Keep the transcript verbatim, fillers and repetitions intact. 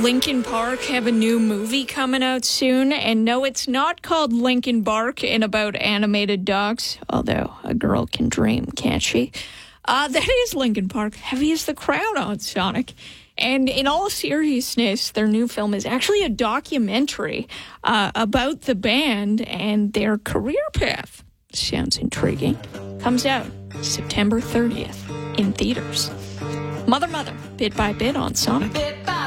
Linkin Park have a new movie coming out soon, and no, it's not called Linkin Bark and about animated dogs, although a girl can dream, can't she? Uh, that is Linkin Park, Heavy as the Crown on Sonic. And in all seriousness, their new film is actually a documentary uh, about the band and their career path. Sounds intriguing. Comes out September thirtieth in theaters. Mother, Mother, Bit by Bit on Sonic.